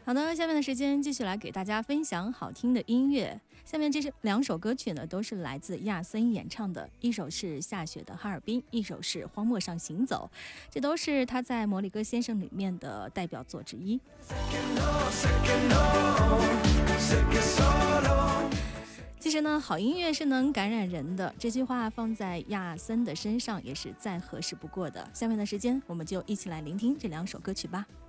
好的，下面的时间继续来给大家分享好听的音乐。下面这是2首歌曲呢，都是来自亚森演唱的，一首是《下雪的哈尔滨》，一首是《荒漠上行走》，这都是他在《魔力歌先生》里面的代表作之一。其实呢，好音乐是能感染人的，这句话放在亚森的身上也是再合适不过的。下面的时间，我们就一起来聆听这2首歌曲吧。